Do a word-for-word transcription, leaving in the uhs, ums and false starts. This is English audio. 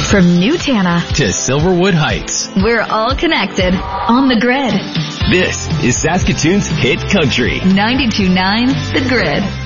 From New Tana to Silverwood Heights, we're all connected on the grid. This is Saskatoon's Hit Country. ninety-two point nine The Grid.